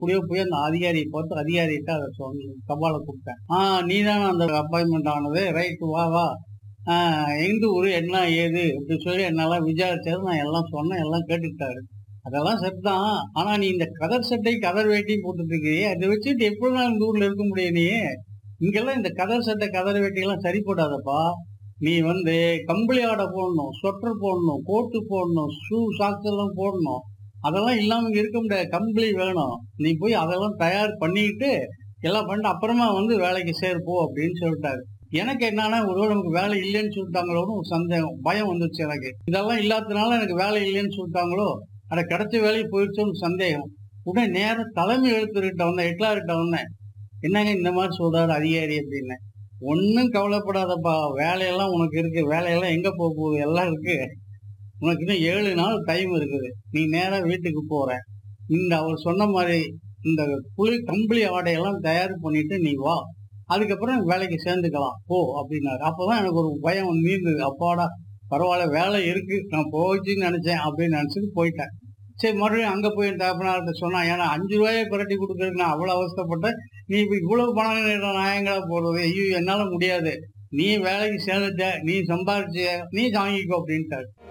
போய் அந்த அதிகாரியை பார்த்து அதிகாரிகிட்ட அதை சொன்ன தபாலை கொடுத்தேன். நீ தானே அந்த அப்பாயின்மெண்ட் ஆனது, ரைட்டு வா வா, எந்த ஊரு என்ன ஏது அப்படின்னு சொல்லி என்னெல்லாம் விசாரிச்சாரு. நான் எல்லாம் சொன்னேன், எல்லாம் கேட்டுக்கிட்டாரு. அதெல்லாம் சரிதான், ஆனா நீ இந்த கதர் சட்டை கதர் வேட்டியும் போட்டுட்டு இருக்கிறியே, அதை வச்சுட்டு எப்படி நான் இந்த ஊர்ல இருக்க முடியும்? நீ இங்கெல்லாம் இந்த கதர் சட்டை கதர் வேட்டியெல்லாம் சரிப்படாதப்பா. நீ கம்பளி ஆடை போடணும், ஸ்வெட்டர் போடணும், கோட்டு போடணும், ஷூ சாக்ஸ் எல்லாம் போடணும். அதெல்லாம் இல்லாம இங்க இருக்க முடியாது. கம்பளி வேணும். நீ போய் அதெல்லாம் தயார் பண்ணிட்டு எல்லாம் பண்ணிட்டு அப்புறமா வேலைக்கு சேர்ப்போ அப்படின்னு சொல்லிட்டாரு. எனக்கு என்னன்னா, ஒருவேளை நமக்கு வேலை இல்லைன்னு சொல்லிட்டாங்களோன்னு ஒரு சந்தேகம், பயம் வந்துருச்சு எனக்கு. இதெல்லாம் இல்லாததுனால எனக்கு வேலை இல்லைன்னு சொல்லிட்டாங்களோ, அட கிடைச்ச வேலைக்கு போயிடுச்சோன்னு சந்தேகம். உடனே நேரம் தலைமை எழுத்துக்கிட்ட வந்தேன், ஹெட்லார்கிட்ட வந்தேன். என்னங்க இந்த மாதிரி சொல்றாரு அதிகாரி அப்படின்னு. ஒன்னும் கவலைப்படாதப்பா, வேலையெல்லாம் உனக்கு இருக்கு, வேலையெல்லாம் எங்க போக போகுது, எல்லாம் இருக்கு. உனக்கு இன்னும் 7 நாள் டைம் இருக்குது. நீ நேரா வீட்டுக்கு போற. அவர் சொன்ன மாதிரி இந்த கம்பளி ஆடையெல்லாம் தயார் பண்ணிட்டு நீ வா, அதுக்கப்புறம் வேலைக்கு சேர்ந்துக்கலாம் போ அப்படின்னாரு. அப்பதான் எனக்கு ஒரு பயம் நீந்தது. அப்பாடா பரவாயில்ல, வேலை இருக்கு, நான் போச்சுன்னு நினைச்சேன் அப்படின்னு நினைச்சிட்டு போயிட்டேன். சரி, மறுபடியும் அங்க போய் என் தகப்பனார்ட்ட சொன்னா, ஏன்னா 5 ரூபாயை புரட்டி கொடுக்கறதுக்கு நான் அவ்வளவு அவஸ்தைப்பட்டேன். நீ இப்ப இவ்வளவு பணம் நான் எங்களா போடுறது, ஐயோ என்னால முடியாது, நீ வேலைக்கு சேர்ந்துட்ட, நீ சம்பாரிச்ச, நீ வாங்கிக்கோ அப்படின்ட்டாரு.